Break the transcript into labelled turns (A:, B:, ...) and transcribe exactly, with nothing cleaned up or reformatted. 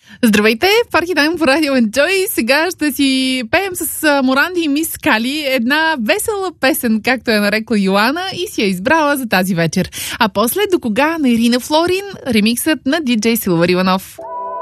A: Здравейте, Парти Тайм по Радио Enjoy. Сега ще си пеем с Моранди и Мис Кали една весела песен, както я нарекла Йоана и си я избрала за тази вечер. А после до кога на Ирина Флорин, ремиксът на диджей Силвър Иванов.